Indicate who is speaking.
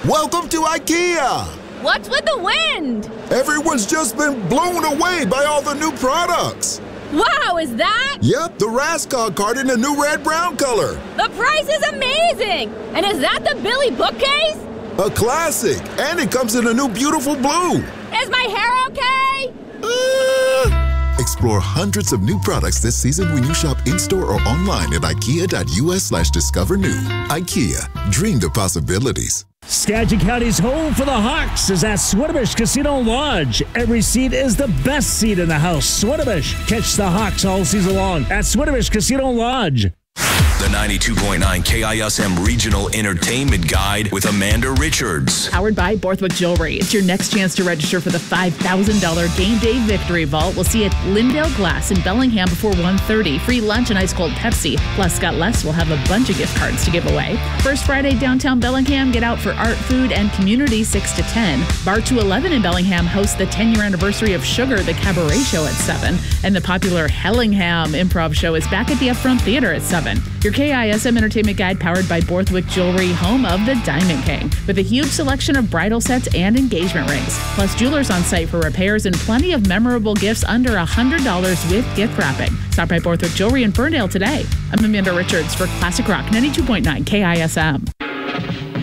Speaker 1: Welcome to IKEA!
Speaker 2: What's with the wind?
Speaker 1: Everyone's just been blown away by all the new products.
Speaker 2: Wow, is that?
Speaker 1: Yep, the Raskog card in the new red-brown color.
Speaker 2: The price is amazing! And is that the Billy bookcase?
Speaker 1: A classic, and it comes in a new beautiful blue.
Speaker 2: Is my hair okay?
Speaker 1: Explore hundreds of new products this season when you shop in-store or online at ikea.us/discover new. IKEA, dream the possibilities.
Speaker 3: Skagit County's home for the Hawks is at Swinomish Casino Lodge. Every seat is the best seat in the house. Swinomish. Catch the Hawks all season long at Swinomish Casino Lodge.
Speaker 4: The 92.9 KISM Regional Entertainment Guide with Amanda Richards.
Speaker 5: Powered by Borthwick Jewelry. It's your next chance to register for the $5,000 Game Day Victory Vault. We'll see you at Lindale Glass in Bellingham before 1:30. Free lunch and ice cold Pepsi. Plus, Scott Les will have a bunch of gift cards to give away. First Friday downtown Bellingham, get out for art, food, and community 6 to 10. Bar 211 in Bellingham hosts the 10-year anniversary of Sugar, the cabaret show at 7. And the popular Hellingham Improv Show is back at the Upfront Theater at 7. Your KISM Entertainment Guide powered by Borthwick Jewelry, home of the Diamond King, with a huge selection of bridal sets and engagement rings. Plus jewelers on site for repairs and plenty of memorable gifts under $100 with gift wrapping. Stop by Borthwick Jewelry in Ferndale today. I'm Amanda Richards for Classic Rock 92.9 KISM.